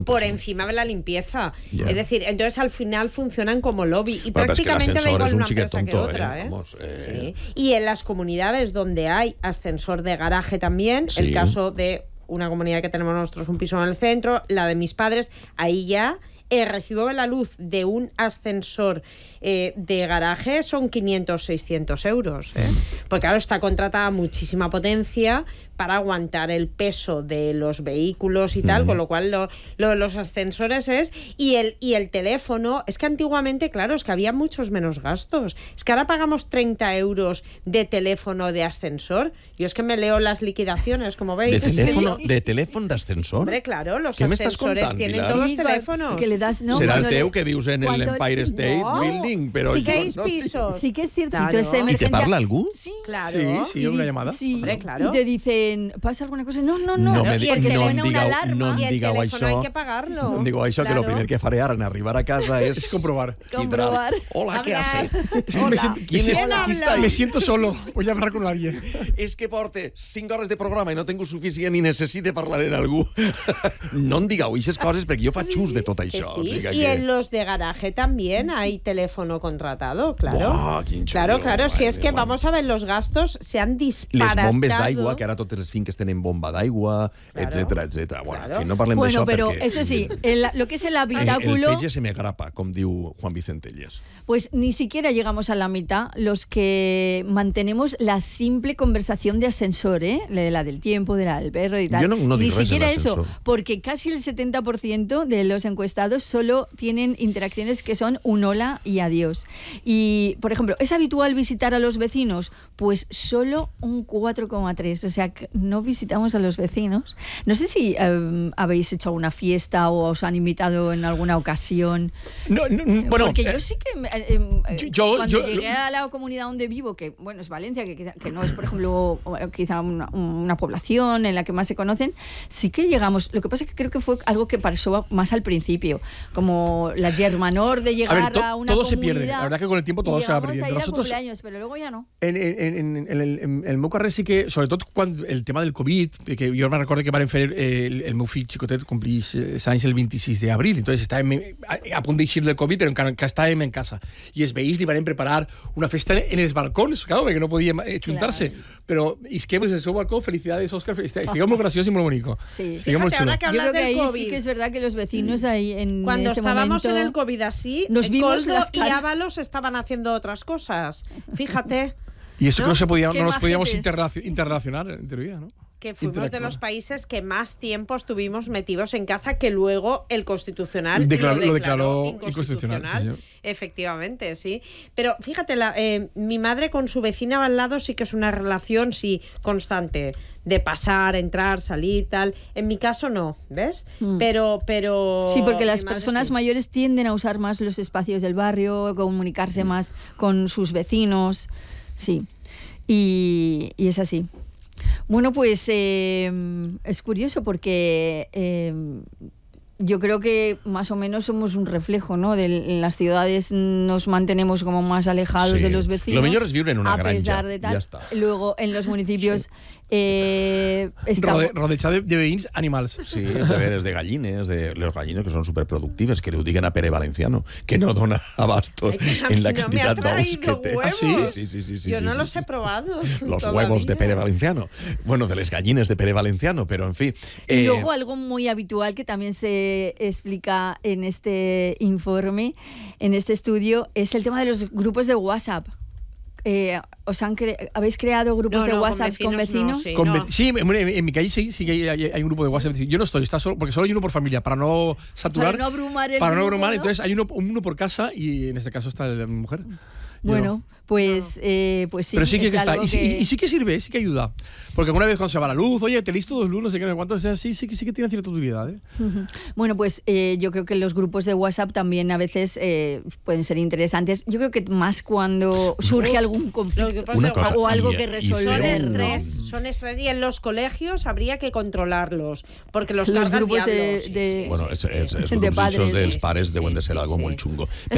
por encima de la limpieza. Es decir, entonces al final funcionan como lobby y prácticamente da igual una empresa que otra. Sí. Y en las comunidades donde hay ascensor de garaje también, el caso de una comunidad que tenemos nosotros, un piso en el centro, la de mis padres, ahí ya el recibo de la luz de un ascensor de garaje son 500, 600 euros. Porque claro, está contratada muchísima potencia para aguantar el peso de los vehículos y tal, con lo cual los ascensores es... Y el teléfono, es que antiguamente, claro, es que había muchos menos gastos. Es que ahora pagamos 30 euros de teléfono de ascensor. Yo es que me leo las liquidaciones, como veis. ¿De teléfono d'ascensor? Hombre, claro, los ascensores tienen todos los teléfonos. Que le das, ¿no? Será el teu que vius en el Empire State Building, pero sí que hay pisos. Sí que es cierto. Claro. ¿Y te parla algú? Sí, claro. Sí, una llamada. Sí. Hombre, claro. Y te dicen, ¿pasa alguna cosa? No. Porque suena una alarma. No y el digueu teléfono això. hay que pagarlo. No digueu això, que lo primer que faré ara en arribar a casa es... Comprobar. Hola, ¿qué hace? Me siento solo. Voy a hablar con alguien. És que porte 5 hores de programa i no tengo suficient i necessite parlar en algú. No em digueu aquestes coses perquè jo faig ús de tot això. Sí, y en los de garaje también hay teléfono contratado, claro. Buah, quin claro, xullo, claro. Si es que guai. vamos a ver, los gastos se han disparatado. Les bombes d'aigua, que ara totes les finques tenen bomba d'aigua, etcétera. Bueno, en fin, no parlem d'això pero perquè... eso sí, lo que es el habitáculo... El fetge se me grapa, com diu Juan Vicentelles. Pues ni siquiera llegamos a la mitad los que mantenemos la simple conversación de ascensor, la del tiempo, de la del perro y tal. Yo no ni digo siquiera eso, porque casi el 70% de los encuestados solo tienen interacciones que son un hola y adiós. Y, por ejemplo, ¿es habitual visitar a los vecinos? Pues solo un 4,3%. O sea, no visitamos a los vecinos. No sé si habéis hecho una fiesta o os han invitado en alguna ocasión. Bueno, porque yo sí que cuando llegué a la comunidad donde vivo, que bueno, es Valencia, que no es, por ejemplo, quizá una población en la que más se conocen, sí que llegamos. Lo que pasa es que creo que fue algo que pasó más al principio, como la germanor de llegar a una todo comunidad. Se pierde. La verdad que con el tiempo todo se va perdiendo. Nosotros cumpleaños, pero luego ya no. En el meu carrer sí que, sobretot quan el tema del Covid, que jo me recordo que van fer el meu fill xicotet complís anys el 26 d'abril, entonces estàvem a punt d'eixir del Covid, però encara estàvem en casa. I els veïns li van preparar una festa en els balcons, claro, perquè no podíem juntar-se. Però és que el seu balcó, felicidades, Òscar, estigueu molt graciós i molt bonico. Sí. Fíjate, ahora que hablas del COVID. Sí que es verdad que los vecinos ahí en cuando ese estábamos momento, en el COVID así, Coldo y Ábalos estaban haciendo otras cosas. Fíjate. Y eso ¿no? que no nos podíamos interrelacionar, en teoría, ¿no? Que fuimos de los países que más tiempo estuvimos metidos en casa, que luego el Constitucional lo declaró inconstitucional. Sí. Efectivamente, sí. Pero fíjate, mi madre con su vecina al lado sí que es una relación constante, de pasar, entrar, salir, tal. En mi caso no, ¿ves? Pero sí, porque las personas mayores tienden a usar más los espacios del barrio, a comunicarse más con sus vecinos, sí. Y es así. Bueno, pues es curioso porque yo creo que más o menos somos un reflejo, ¿no? En las ciudades nos mantenemos como más alejados de los vecinos. Lo mejor es vivir en una granja, a pesar de tal. Ya está. Luego, en los municipios... Rodejada de veïns animals. Sí, és de gallines, de los gallines que són superproductives, que li ho diguen a Pere Valenciano, que no dona abasto en la cantidad d'ous que té. Sí. Yo no los he probado. Los huevos de Pere Valenciano. Bueno, de las gallinas de Pere Valenciano, pero en fin. Y luego algo muy habitual que también se explica en este informe, en este estudio, es el tema de los grupos de WhatsApp. ¿Habéis creado grupos de WhatsApp con vecinos? Sí, en mi calle sí que hay un grupo de WhatsApp. Yo no estoy, porque solo hay uno por familia, para no saturar. Para no abrumar entonces hay uno por casa y en este caso está la mujer. Bueno, pues sí. Pero sí que está. Y sí que sirve, sí que ayuda. Porque alguna vez cuando se va la luz, oye, te listo 2 luz, no sé qué, no sé cuánto, sí que tiene cierta utilidad. Bueno, pues yo creo que los grupos de WhatsApp también a veces pueden ser interesantes. Yo creo que más cuando surge algún conflicto o algo que resolver. Son estrés. Y en los colegios habría que controlarlos, porque los grupos de Bueno, els grups de dels pares deuen de ser algo molt xungo.